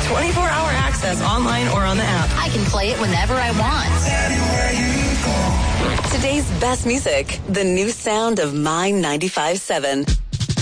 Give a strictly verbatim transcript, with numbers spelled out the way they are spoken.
twenty-four hour access online or on the app. I can play it whenever I want. Today's best music, the new sound of My ninety-five point seven.